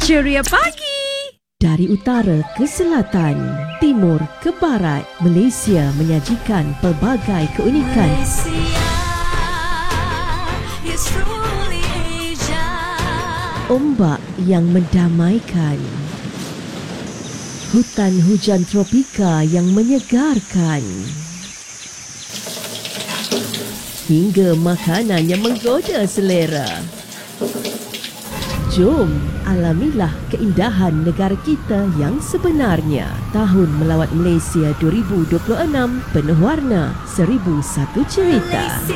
Ceria pagi. Dari utara ke selatan, timur ke barat, Malaysia menyajikan pelbagai keunikan. Malaysia is truly Asia. Ombak yang mendamaikan. Hutan hujan tropika yang menyegarkan. Hingga makanan yang menggoda selera. Jom alamilah keindahan negara kita yang sebenarnya. Tahun Melawat Malaysia 2026 penuh warna 1001 cerita.